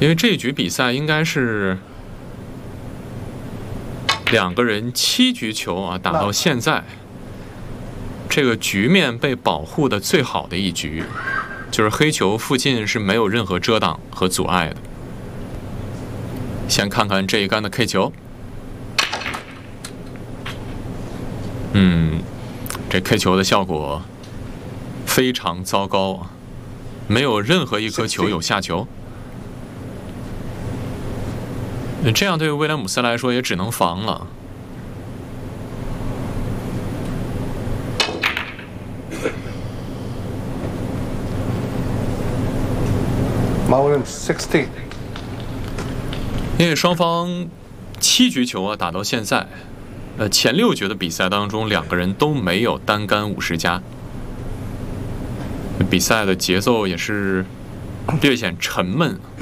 因为这一局比赛应该是2个人7局球啊，打到现在，这个局面被保护的最好的一局，就是黑球附近是没有任何遮挡和阻碍的。先看看这一杆的 K 球，这 K 球的效果非常糟糕啊，没有任何一颗球有下球。这样对威廉姆斯来说也只能防了。 60， 因为双方7局球啊打到现在，前6局的比赛当中，2个人都没有单杆50加，比赛的节奏也是略显沉闷。